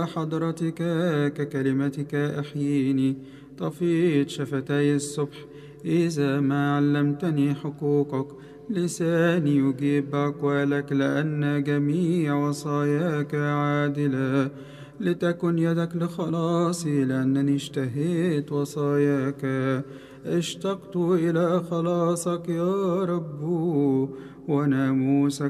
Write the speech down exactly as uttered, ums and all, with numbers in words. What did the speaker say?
حضرتك ككلمتك أحييني. طفيت شفتي الصبح إذا ما علمتني حقوقك. لساني يجيب بأقوالك لأن جميع وصاياك عادلة. لتكن يدك لخلاصي لأنني اشتهيت وصاياك. اشتقت إلى خلاصك يا رب وناموسك